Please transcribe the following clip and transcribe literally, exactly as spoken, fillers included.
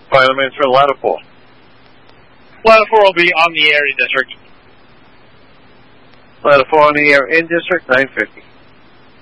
Final minutes for Ladder four. Ladder four will be on the air in district. Ladder four on the air in district, nine fifty.